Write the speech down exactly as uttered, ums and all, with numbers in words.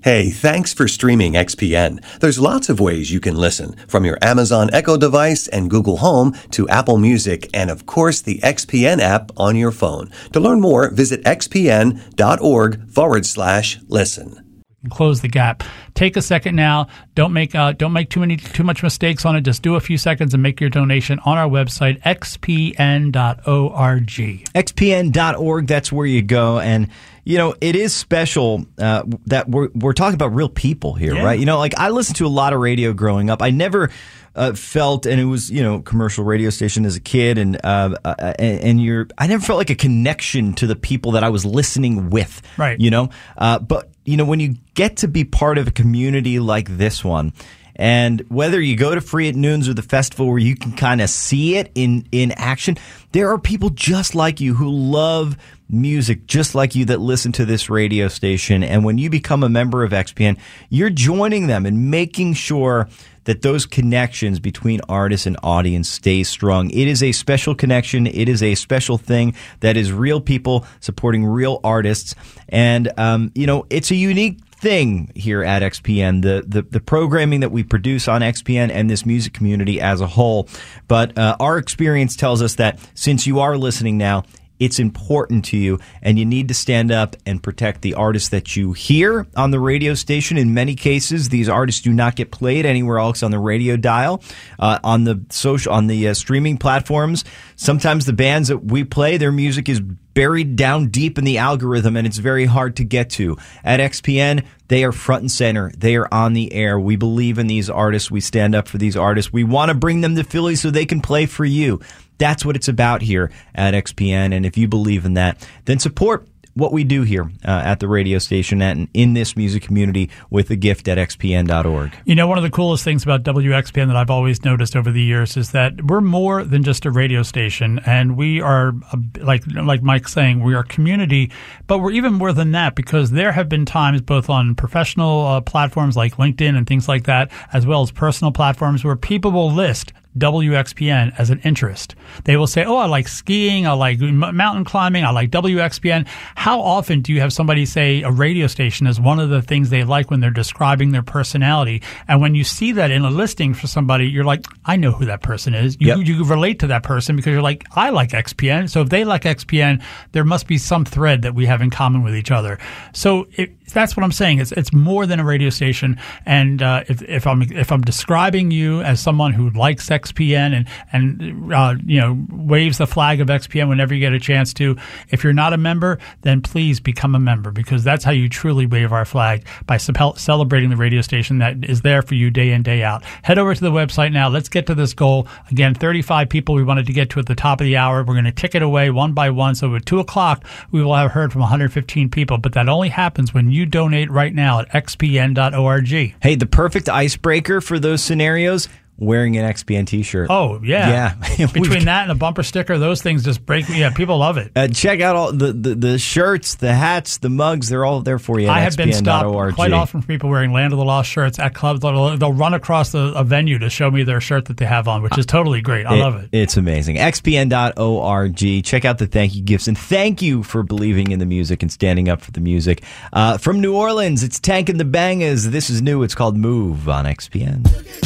Hey, thanks for streaming X P N. There's lots of ways you can listen, from your Amazon Echo device and Google Home to Apple Music and, of course, the X P N app on your phone. To learn more, visit xpn.org forward slash listen. Close the gap. Take a second now. Don't make uh, don't make too many too much mistakes on it. Just do a few seconds and make your donation on our website, x p n dot org. x p n dot org, that's where you go. And, you know, it is special uh, that we're, we're talking about real people here, yeah. right? You know, like I listened to a lot of radio growing up. I never uh, felt, and it was, you know, commercial radio station as a kid, and uh, uh, and, and you're, I never felt like a connection to the people that I was listening with, right? You know, uh, but, you know, when you get to be part of a community like this one, and whether you go to Free at Noons or the festival where you can kind of see it in, in action, there are people just like you who love music, just like you, that listen to this radio station. And when you become a member of X P N, you're joining them and making sure that those connections between artists and audience stay strong. It is a special connection. It is a special thing that is real people supporting real artists. And, um, you know, it's a unique thing here at X P N, the, the, the programming that we produce on X P N and this music community as a whole. But uh, our experience tells us that since you are listening now, it's important to you, and you need to stand up and protect the artists that you hear on the radio station. In many cases, these artists do not get played anywhere else on the radio dial, uh, on the social, on the uh, streaming platforms. Sometimes the bands that we play, their music is buried down deep in the algorithm, and it's very hard to get to. At X P N, they are front and center. They are on the air. We believe in these artists. We stand up for these artists. We want to bring them to Philly so they can play for you. That's what it's about here at X P N. And if you believe in that, then support what we do here uh, at the radio station and in this music community with a gift at x p n dot org. You know, one of the coolest things about W X P N that I've always noticed over the years is that we're more than just a radio station, and we are, like like Mike's saying, we are community, but we're even more than that, because there have been times both on professional uh, platforms like LinkedIn and things like that, as well as personal platforms, where people will list W X P N as an interest. They will say, oh, I like skiing, I like mountain climbing, I like W X P N. How often do you have somebody say a radio station is one of the things they like when they're describing their personality? And when you see that in a listing for somebody, you're like, I know who that person is. You, yep. you relate to that person because you're like, I like X P N. So if they like X P N, there must be some thread that we have in common with each other. So it, that's what I'm saying. It's it's more than a radio station. And uh, if if I'm if I'm describing you as someone who likes X P N and and uh, you know, waves the flag of X P N whenever you get a chance to, if you're not a member, then please become a member, because that's how you truly wave our flag, by celebrating the radio station that is there for you day in, day out. Head over to the website now. Let's get to this goal. Again, thirty-five people we wanted to get to at the top of the hour. We're going to tick it away one by one. So at two o'clock, we will have heard from one hundred fifteen people, but that only happens when you donate right now at x p n dot org. Hey, the perfect icebreaker for those scenarios: wearing an X P N t-shirt. Oh, yeah. Yeah. Between that and a bumper sticker, those things just break me. Yeah, people love it. Uh, check out all the, the, the shirts, the hats, the mugs. They're all there for you at I have been stopped X P N dot org. quite often from people wearing Land of the Lost shirts at clubs. They'll, they'll run across the, a venue to show me their shirt that they have on, which is totally great. I it, love it. It's amazing. x p n dot org. Check out the thank you gifts, and thank you for believing in the music and standing up for the music. Uh, from New Orleans, it's Tank and the Bangers. This is new. It's called Move on X P N.